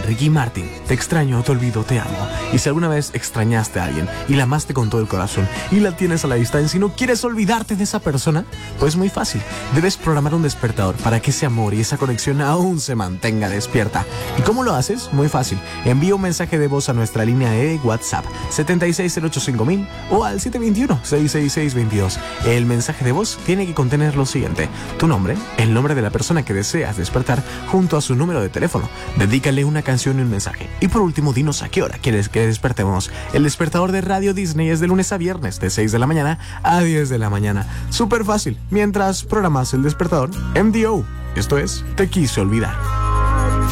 Ricky Martin. Te extraño, te olvido, te amo. Y si alguna vez extrañaste a alguien y la amaste con todo el corazón y la tienes a la distancia y no quieres olvidarte de esa persona, pues muy fácil. Debes programar un despertador para que ese amor y esa conexión aún se mantenga despierta. ¿Y cómo lo haces? Muy fácil. Envía un mensaje de voz a nuestra línea de WhatsApp 76085000 o al 721-66622. El mensaje de voz tiene que contener lo siguiente: tu nombre, el nombre de la persona que deseas despertar junto a su número de teléfono. Dedícale una canción y un mensaje. Y por último, dinos a qué hora quieres que despertemos. El despertador de Radio Disney es de lunes a viernes de 6 de la mañana a 10 de la mañana. Súper fácil. Mientras programas el despertador, MDO. Esto es Te Quise Olvidar.